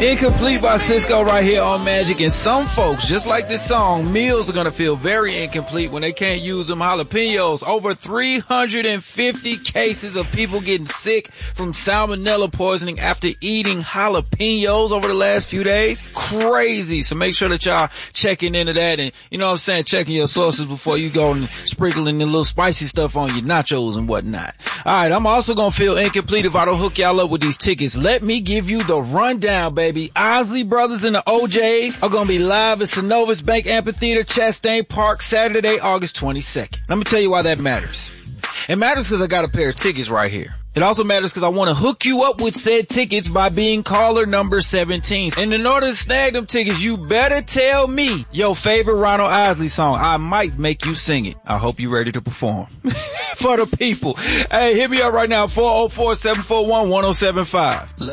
Incomplete by Cisco right here on Magic. And some folks, just like this song, meals are going to feel very incomplete when they can't use them jalapenos. Over 350 cases of people getting sick from salmonella poisoning after eating jalapenos over the last few days. Crazy. So make sure that y'all checking into that and, you know what I'm saying, checking your sources before you go and sprinkling the little spicy stuff on your nachos and whatnot. All right, I'm also going to feel incomplete if I don't hook y'all up with these tickets. Let me give you the rundown, baby. Osley Brothers and the OJs are going to be live at Synovus Bank Amphitheater, Chastain Park, Saturday, August 22nd. Let me tell you why that matters. It matters because I got a pair of tickets right here. It also matters because I want to hook you up with said tickets by being caller number 17. And in order to snag them tickets, you better tell me your favorite Ronald Osley song. I might make you sing it. I hope you're ready to perform. For the people. Hey, hit me up right now, 404-741-1075.